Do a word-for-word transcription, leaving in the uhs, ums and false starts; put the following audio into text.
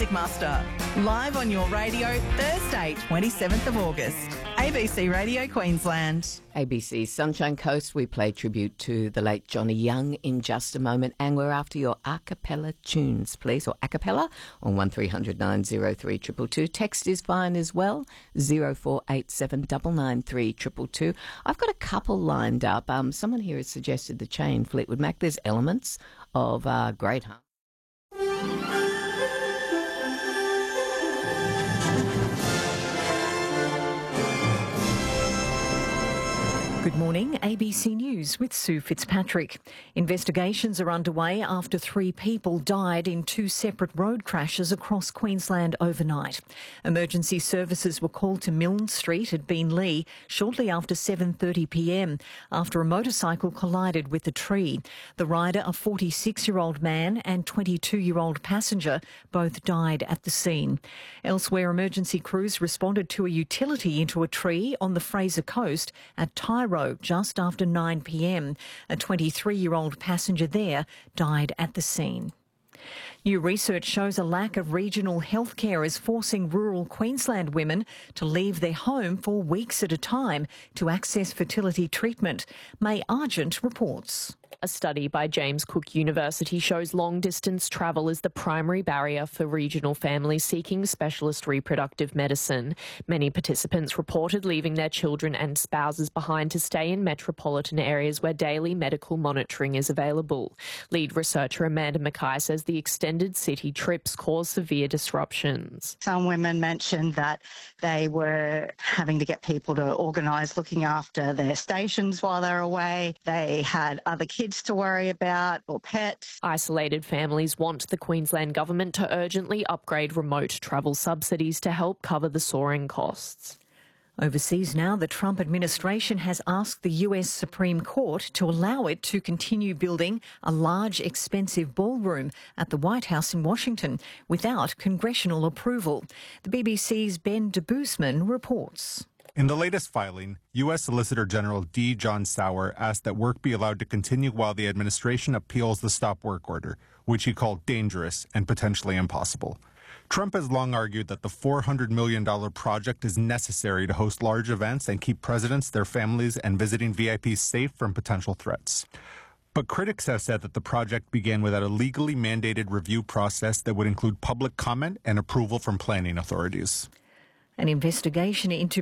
Music Muster. Live on your radio Thursday, twenty-seventh of August. A B C Radio Queensland. A B C's Sunshine Coast, we play tribute to the late Johnny Young in just a moment, and we're after your a cappella tunes, please, or a cappella on one three hundred nine oh three two two two. Text is fine as well, zero four eight seven nine nine three two two two. I've got a couple lined up. Um, someone here has suggested the chain, Fleetwood Mac. There's elements of uh, Great Hunt. Good morning, A B C News with Sue Fitzpatrick. Investigations are underway after three people died in two separate road crashes across Queensland overnight. Emergency services were called to Milne Street at Beenleigh shortly after seven thirty p m after a motorcycle collided with a tree. The rider, a forty-six-year-old man, and twenty-two-year-old passenger both died at the scene. Elsewhere, emergency crews responded to a utility into a tree on the Fraser Coast at Tyro just after nine p m. A twenty-three-year-old passenger there died at the scene. New research shows a lack of regional health care is forcing rural Queensland women to leave their home for weeks at a time to access fertility treatment. May Argent reports. A study by James Cook University shows long-distance travel is the primary barrier for regional families seeking specialist reproductive medicine. Many participants reported leaving their children and spouses behind to stay in metropolitan areas where daily medical monitoring is available. Lead researcher Amanda Mackay says the extended city trips cause severe disruptions. Some women mentioned that they were having to get people to organise looking after their stations while they're away. They had other kids to worry about or pets. Isolated families want the Queensland government to urgently upgrade remote travel subsidies to help cover the soaring costs. Overseas now, the Trump administration has asked the U S Supreme Court to allow it to continue building a large, expensive ballroom at the White House in Washington without congressional approval. The B B C's Ben de Boosman reports. In the latest filing, U S Solicitor General D. John Sauer asked that work be allowed to continue while the administration appeals the stop work order, which he called dangerous and potentially impossible. Trump has long argued that the four hundred million dollars project is necessary to host large events and keep presidents, their families, and visiting V I Ps safe from potential threats. But critics have said that the project began without a legally mandated review process that would include public comment and approval from planning authorities. An investigation into